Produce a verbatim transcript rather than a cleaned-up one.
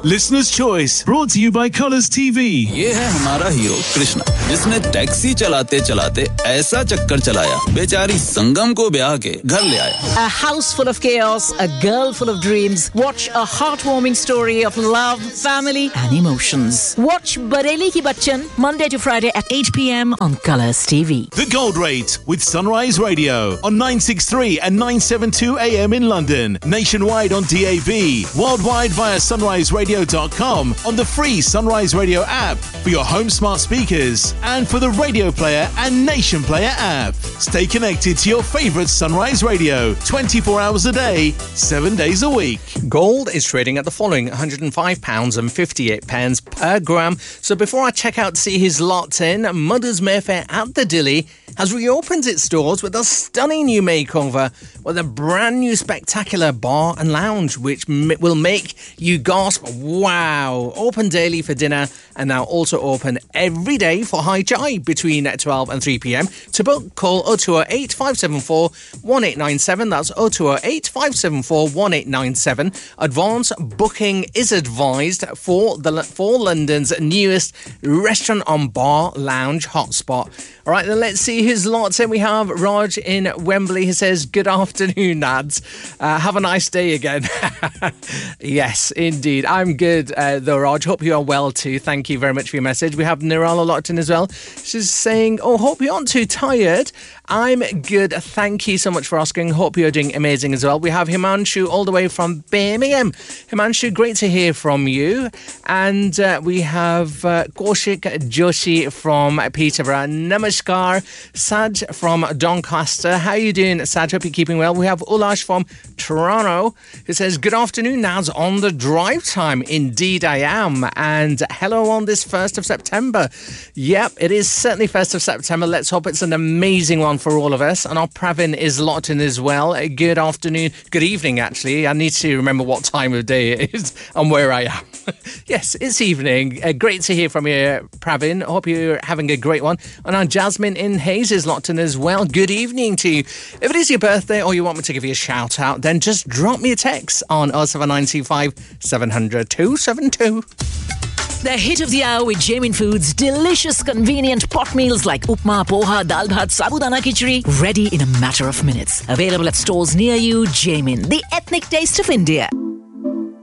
Listener's Choice, brought to you by Colours T V. ये है हमारा हीरो कृष्णा, जिसने टैक्सी चलाते चलाते ऐसा चक्कर चलाया, बेचारी संगम को ब्याह के घर ले आया. A house full of chaos, a girl full of dreams. Watch a heartwarming story of love, family and emotions. Watch Bareli Ki Bachchan, Monday to Friday at eight p.m. on Colours T V. The Gold Rate with Sunrise Radio on nine sixty-three and nine seventy-two A M in London, nationwide on D A B, worldwide via sunrise radio dot com, on the free Sunrise Radio app for your home smart speakers and for the Radio Player and Nation Player app. Stay connected to your favourite Sunrise Radio twenty-four hours a day, seven days a week. Gold is trading at the following one hundred five pounds fifty-eight per gram. So before I check out to see who's locked in, Mother's Mayfair at the Dilly has reopened its doors with a stunning new makeover with a brand new spectacular bar and lounge which m- will make you gasp, wow. Open daily for dinner and now also open every day for high chai between twelve and three p.m. To book, call oh two oh eight, five seven four, one eight nine seven. That's oh two oh eight, five seven four, one eight nine seven. Advance booking is advised for the for London's newest restaurant and bar lounge hotspot. All right, then let's see who's locked in. We have Raj in Wembley who says, good afternoon, lads. Uh, have a nice day again. Yes, indeed. I'm good, uh, though, Raj. Hope you are well too. Thank you very much for your message. We have Nirala locked in as well. She's saying, oh, hope you aren't too tired. I'm good. Thank you so much for asking. Hope you're doing amazing as well. We have Himanshu all the way from Birmingham. Himanshu, great to hear from you. And uh, we have uh, Kaushik Joshi from Peterborough. Namaskar. Saj from Doncaster. How are you doing, Saj? Hope you're keeping well. We have Ulash from Toronto who says, good afternoon, Naz, on the drive time. Indeed I am. And hello on this first of September. Yep, it is certainly first of September. Let's hope it's an amazing one for all of us. And our Pravin is locked in as well. Good afternoon, good evening actually. I need to remember what time of day it is and where I am. Yes, it's evening. Uh, great to hear from you, Pravin. Hope you're having a great one. And our Jasmine in Hayes is locked in as well. Good evening to you. If it is your birthday or you want me to give you a shout out, then just drop me a text on oh seven nine two five, seven hundred, two seven two. The hit of the hour with Jamin Foods. Delicious, convenient pot meals like upma, poha, dal bhat, sabudana khichdi. Ready in a matter of minutes. Available at stores near you. Jamin, the ethnic taste of India.